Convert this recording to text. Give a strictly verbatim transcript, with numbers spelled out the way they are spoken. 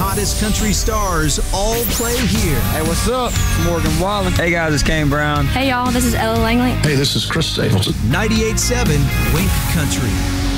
hottest country stars all play here. Hey, what's up? It's Morgan Wallen. Hey, guys, it's Kane Brown. Hey, y'all, this is Ella Langley. Hey, this is Chris Stapleton. ninety-eight point seven Wink Country.